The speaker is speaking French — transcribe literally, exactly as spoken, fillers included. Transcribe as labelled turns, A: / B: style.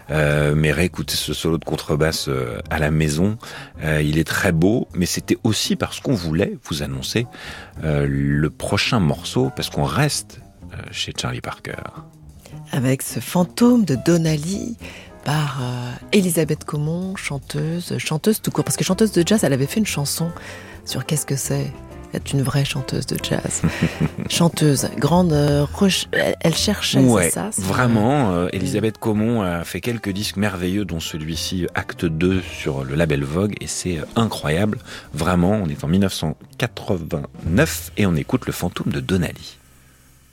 A: Euh, mais réécoutez ce solo de contrebasse euh, à la maison. Euh, il est très beau, mais c'était aussi parce qu'on voulait vous annoncer euh, le prochain morceau, parce qu'on reste euh, chez Charlie Parker.
B: Avec ce fantôme de Donnelly par euh, Elisabeth Caumont, chanteuse, chanteuse tout court. Parce que chanteuse de jazz, elle avait fait une chanson sur qu'est-ce que c'est être une vraie chanteuse de jazz. Chanteuse, grande, euh, reche- elle, elle cherchait,
A: Ouais,
B: c'est ça c'est
A: vraiment, euh, Elisabeth Caumont a fait quelques disques merveilleux, dont celui-ci, Acte deux, sur le label Vogue, et c'est euh, incroyable. Vraiment, on est en dix-neuf cent quatre-vingt-neuf et on écoute le fantôme de Donnelly.